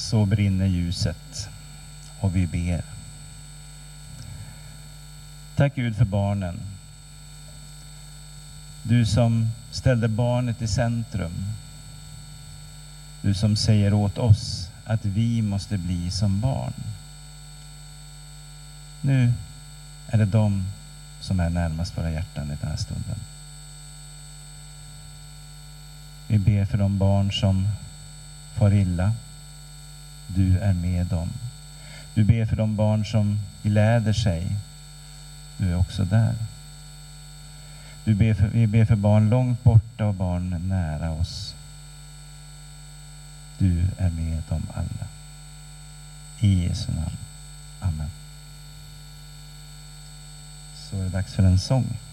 Så brinner ljuset och vi ber. Tack Gud för barnen. Du som ställde barnet i centrum. Du som säger åt oss att vi måste bli som barn. Nu är det de som är närmast våra hjärtan i den här stunden. Vi ber för de barn som far illa. Du är med dem. Du ber för de barn som gläder sig. Du är också där. Vi ber för barn långt borta och barn nära oss. Du är med dem alla. I Jesu namn. Amen. Så är det dags för en sång.